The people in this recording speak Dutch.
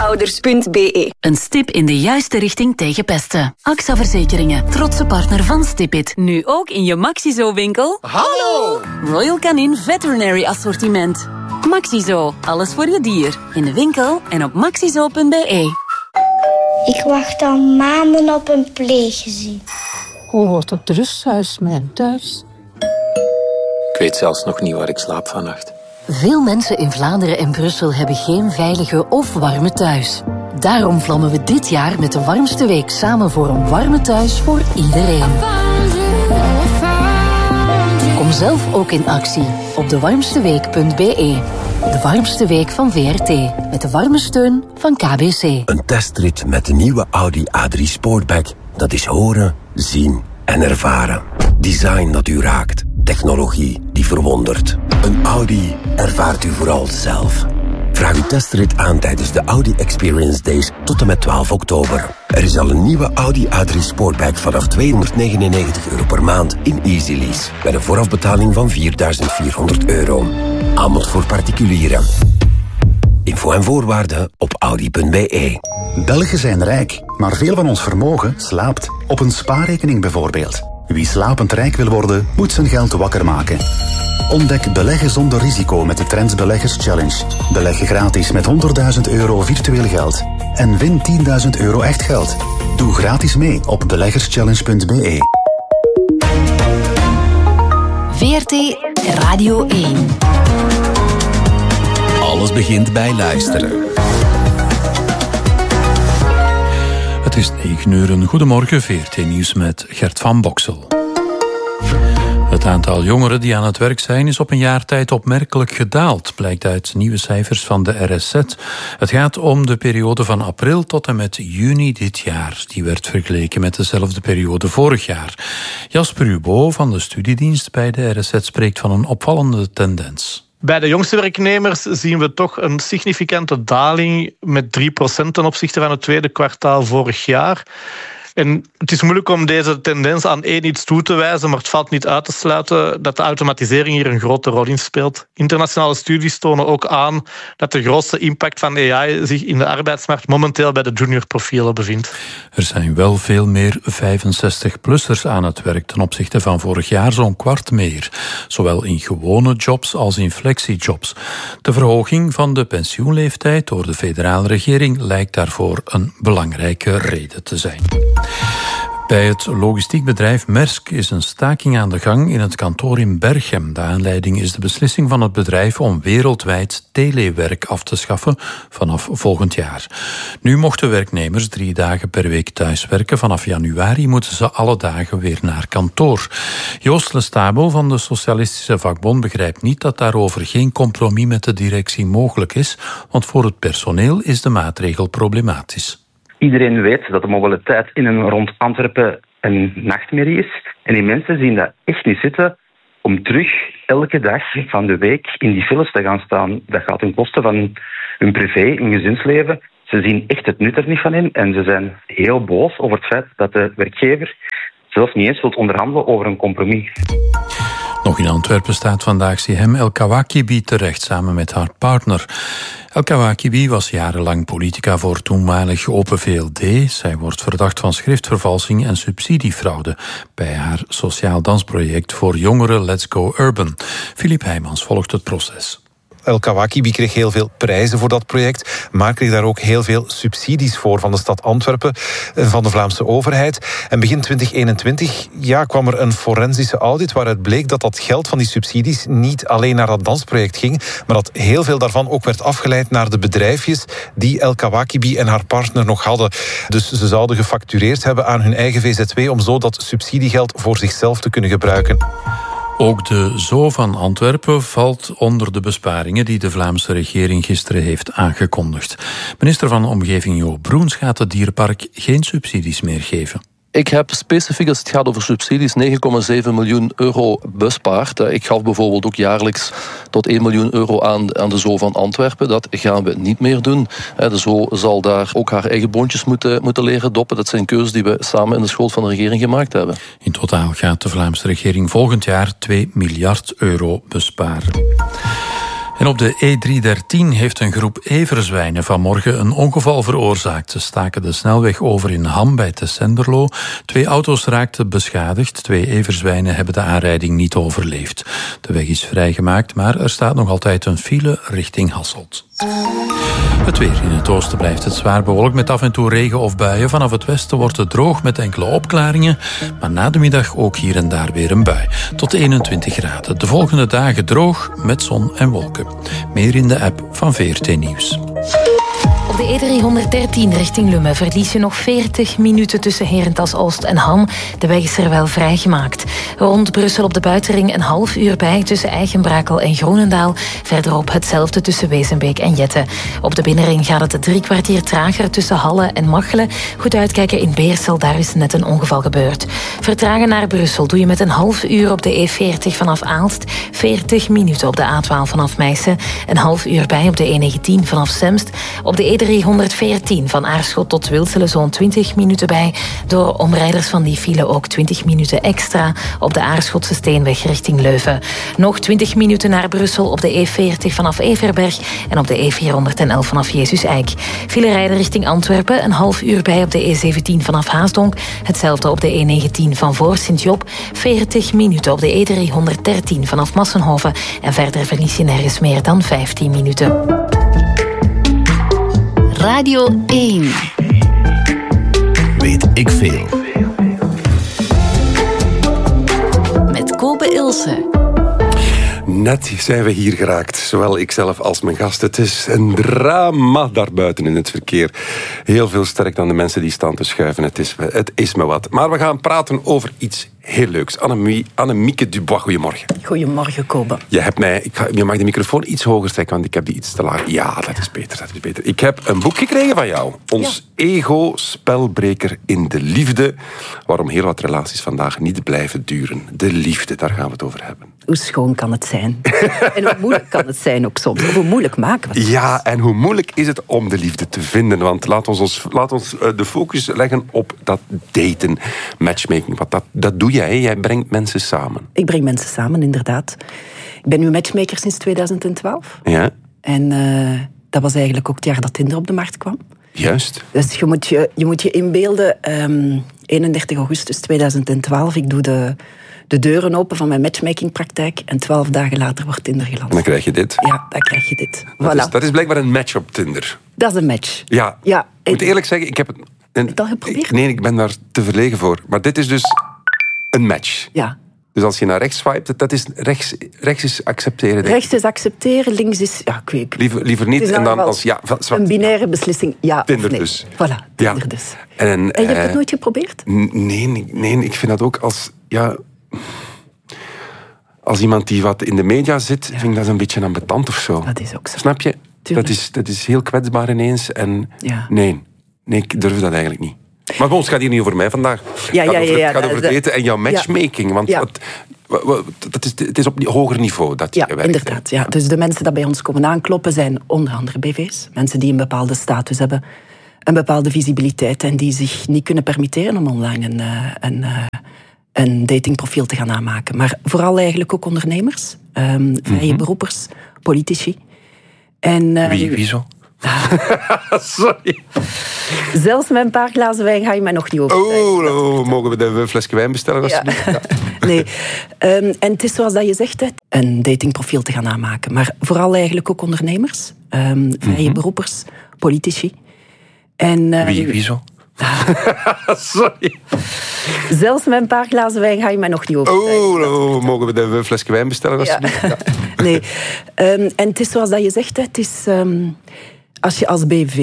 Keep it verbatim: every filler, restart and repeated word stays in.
Toezichthouders punt b e. Een stip in de juiste richting tegen pesten. A X A Verzekeringen, trotse partner van Stipit. Nu ook in je Maxizo-winkel. Hallo! Royal Canin Veterinary Assortiment. Maxizo, alles voor je dier. In de winkel en op maxizo punt b e. Ik wacht al maanden op een pleeggezin. Hoe wordt het rusthuis mijn thuis? Ik weet zelfs nog niet waar ik slaap vannacht. Veel mensen in Vlaanderen en Brussel hebben geen veilige of warme thuis. Daarom vlammen we dit jaar met de warmste week samen voor een warme thuis voor iedereen. Kom zelf ook in actie op de warmste week punt b e. De warmste week van V R T. Met de warme steun van K B C. Een testrit met de nieuwe Audi A drie Sportback. Dat is horen, zien en ervaren. Design dat u raakt. Technologie die verwondert. Een Audi ervaart u vooral zelf. Vraag uw testrit aan tijdens de Audi Experience Days tot en met twaalf oktober. Er is al een nieuwe Audi A drie Sportback vanaf tweehonderdnegenennegentig euro per maand in Easy Lease. Met een voorafbetaling van vierduizend vierhonderd euro. Aanbod voor particulieren. Info en voorwaarden op audi punt b e. Belgen zijn rijk, maar veel van ons vermogen slaapt. Op een spaarrekening bijvoorbeeld. Wie slapend rijk wil worden, moet zijn geld wakker maken. Ontdek beleggen zonder risico met de Trends Beleggers Challenge. Beleg gratis met honderdduizend euro virtueel geld. En win tienduizend euro echt geld. Doe gratis mee op beleggerschallenge punt b e. V R T Radio één. Alles begint bij luisteren. Het is negen uur. Een goedemorgen, V R T-nieuws met Gert van Boksel. Het aantal jongeren die aan het werk zijn is op een jaar tijd opmerkelijk gedaald, blijkt uit nieuwe cijfers van de R S Z. Het gaat om de periode van april tot en met juni dit jaar. Die werd vergeleken met dezelfde periode vorig jaar. Jasper Hubo van de studiedienst bij de R S Z spreekt van een opvallende tendens. Bij de jongste werknemers zien we toch een significante daling met drie procent ten opzichte van het tweede kwartaal vorig jaar. En het is moeilijk om deze tendens aan één iets toe te wijzen, maar het valt niet uit te sluiten dat de automatisering hier een grote rol in speelt. Internationale studies tonen ook aan dat de grootste impact van A I zich in de arbeidsmarkt momenteel bij de juniorprofielen bevindt. Er zijn wel veel meer vijfenzestig-plussers aan het werk ten opzichte van vorig jaar, zo'n kwart meer. Zowel in gewone jobs als in flexijobs. De verhoging van de pensioenleeftijd door de federale regering lijkt daarvoor een belangrijke reden te zijn. Bij het logistiekbedrijf Maersk is een staking aan de gang in het kantoor in Berchem. De aanleiding is de beslissing van het bedrijf om wereldwijd telewerk af te schaffen vanaf volgend jaar. Nu mochten werknemers drie dagen per week thuiswerken. Vanaf januari moeten ze alle dagen weer naar kantoor. Joost Lestabel van de Socialistische Vakbond begrijpt niet dat daarover geen compromis met de directie mogelijk is, want voor het personeel is de maatregel problematisch. Iedereen weet dat de mobiliteit in en rond Antwerpen een nachtmerrie is. En die mensen zien dat echt niet zitten om terug elke dag van de week in die files te gaan staan. Dat gaat ten koste van hun privé, hun gezinsleven. Ze zien echt het nut er niet van in en ze zijn heel boos over het feit dat de werkgever zelfs niet eens wilt onderhandelen over een compromis. Nog in Antwerpen staat vandaag Sihem El Kawakibi terecht samen met haar partner. El Kawakibi was jarenlang politica voor toenmalig Open V L D. Zij wordt verdacht van schriftvervalsing en subsidiefraude bij haar sociaal dansproject voor jongeren Let's Go Urban. Filip Heijmans volgt het proces. El Kawakibi kreeg heel veel prijzen voor dat project, maar kreeg daar ook heel veel subsidies voor van de stad Antwerpen, van de Vlaamse overheid. En begin twintig eenentwintig ja, kwam er een forensische audit waaruit bleek dat dat geld van die subsidies niet alleen naar dat dansproject ging, maar dat heel veel daarvan ook werd afgeleid naar de bedrijfjes die El Kawakibi en haar partner nog hadden. Dus ze zouden gefactureerd hebben aan hun eigen V Z W om zo dat subsidiegeld voor zichzelf te kunnen gebruiken. Ook de Zoo van Antwerpen valt onder de besparingen die de Vlaamse regering gisteren heeft aangekondigd. Minister van Omgeving Jo Broens gaat het dierenpark geen subsidies meer geven. Ik heb specifiek, als het gaat over subsidies, negen komma zeven miljoen euro bespaard. Ik gaf bijvoorbeeld ook jaarlijks tot één miljoen euro aan, aan de Zoo van Antwerpen. Dat gaan we niet meer doen. De Zoo zal daar ook haar eigen boontjes moeten, moeten leren doppen. Dat zijn keuzes die we samen in de schoot van de regering gemaakt hebben. In totaal gaat de Vlaamse regering volgend jaar twee miljard euro besparen. En op de E driehonderddertien heeft een groep everzwijnen vanmorgen een ongeval veroorzaakt. Ze staken de snelweg over in Ham bij Tessenderlo. Twee auto's raakten beschadigd. Twee everzwijnen hebben de aanrijding niet overleefd. De weg is vrijgemaakt, maar er staat nog altijd een file richting Hasselt. Het weer. In het oosten blijft het zwaar bewolkt met af en toe regen of buien. Vanaf het westen wordt het droog met enkele opklaringen. Maar na de middag ook hier en daar weer een bui. Tot eenentwintig graden. De volgende dagen droog met zon en wolken. Meer in de app van V R T Nieuws. Op de E driehonderddertien richting Lummen verlies je nog veertig minuten tussen Herentals-Oost en Ham. De weg is er wel vrijgemaakt. Rond Brussel op de buitenring een half uur bij tussen Eigenbrakel en Groenendaal. Verderop hetzelfde tussen Wezenbeek en Jette. Op de binnenring gaat het drie kwartier trager tussen Halle en Machelen. Goed uitkijken in Beersel, daar is net een ongeval gebeurd. Vertragen naar Brussel doe je met een half uur op de E veertig vanaf Aalst. veertig minuten op de A twaalf vanaf Meissen. Een half uur bij op de E negentien vanaf Semst. Op de E driehonderdveertien van Aarschot tot Wilselen zo'n twintig minuten bij. Door omrijders van die file ook twintig minuten extra op de Aarschotse Steenweg richting Leuven. Nog twintig minuten naar Brussel op de E veertig vanaf Everberg en op de E vierhonderdelf vanaf Jezus Eik. File rijden richting Antwerpen, een half uur bij op de E zeventien vanaf Haasdonk. Hetzelfde op de E negentien van voor Sint-Job. veertig minuten op de E driehonderddertien vanaf Massenhoven. En verder verlies je nergens meer dan vijftien minuten. Radio één. Weet ik veel. Met Kobe Ilse. Net zijn we hier geraakt, zowel ikzelf als mijn gast. Het is een drama daarbuiten in het verkeer. Heel veel sterker dan de mensen die staan te schuiven. Het is, het is me wat. Maar we gaan praten over iets heel leuks. Annemie, Annemieke Dubois, goedemorgen. Goedemorgen, Kobe. Je, hebt mij, ik ga, je mag de microfoon iets hoger trekken, want ik heb die iets te laag. Ja, dat is beter, dat is beter. Ik heb een boek gekregen van jou. Ons ja. ego-spelbreker in de liefde. Waarom heel wat relaties vandaag niet blijven duren. De liefde, daar gaan we het over hebben. Hoe schoon kan het zijn? En hoe moeilijk kan het zijn ook soms? Of hoe moeilijk maken we het? Ja, en hoe moeilijk is het om de liefde te vinden? Want laat ons, ons, laat ons de focus leggen op dat daten, matchmaking. Want dat, dat doe jij, jij brengt mensen samen. Ik breng mensen samen, inderdaad. Ik ben nu matchmaker sinds tweeduizend twaalf. Ja. En uh, dat was eigenlijk ook het jaar dat Tinder op de markt kwam. Juist. Dus je moet je, je, moet je inbeelden, um, eenendertig augustus tweeduizend twaalf, ik doe de... de deuren open van mijn matchmakingpraktijk en twaalf dagen later wordt Tinder gelanceerd. Dan krijg je dit. Ja, dan krijg je dit. Dat, voilà. is, dat is blijkbaar een match op Tinder. Dat is een match. Ja. ja ik moet eerlijk zeggen, ik heb het... Een, heb je het al geprobeerd? Nee, ik ben daar te verlegen voor. Maar dit is dus een match. Ja. Dus als je naar rechts swipet, dat is rechts, rechts is accepteren. Rechts is accepteren, links is... Ja, ik weet, liever, liever niet. En dan als... Ja, zwart, een binaire beslissing, ja Tinder of nee. Dus. Voilà, Tinder ja. dus. En, en je uh, hebt het nooit geprobeerd? Nee, nee, ik vind dat ook als... Ja, als iemand die wat in de media zit, ja. vind ik dat een beetje ambetant of zo. Dat is ook zo. Snap je? Dat is, dat is heel kwetsbaar ineens. En ja. nee, nee, ik durf dat eigenlijk niet. Maar bon, het gaat hier niet over mij vandaag. Ja, het gaat ja, over, ja, het gaat ja, over het eten en jouw matchmaking. Ja. Want ja. het, dat is, het is op een hoger niveau dat je ja, werkt. Inderdaad, ja. Dus de mensen die bij ons komen aankloppen zijn onder andere B V's. Mensen die een bepaalde status hebben, een bepaalde visibiliteit en die zich niet kunnen permitteren om online een, een, een datingprofiel te gaan aanmaken. Maar vooral eigenlijk ook ondernemers, um, vrije mm-hmm. beroepers, politici. En, um, Wie, wie zo? Sorry. Zelfs met een paar glazen wijn ga je mij nog niet over. Oh, oh, mogen we een flesje wijn bestellen? Ja. Ja. Nee. Um, en het is zoals dat je zegt, hè, een datingprofiel te gaan aanmaken. Maar vooral eigenlijk ook ondernemers, um, vrije mm-hmm. beroepers, politici. En, um, wie, wie zo? Sorry. Zelfs met een paar glazen wijn ga je mij nog niet over. Oh, oh, mogen we een flesje wijn bestellen? Ja. Ja. Nee. Um, en het is zoals dat je zegt, hè, het is... Um, als je als B V